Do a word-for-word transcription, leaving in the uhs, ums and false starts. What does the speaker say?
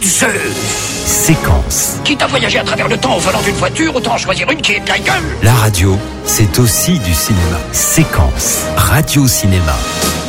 Zeus. Séquence. Quitte à voyager à travers le temps au volant d'une voiture, autant en choisir une qui est de la gueule. La radio, c'est aussi du cinéma. Séquence. Radio-cinéma.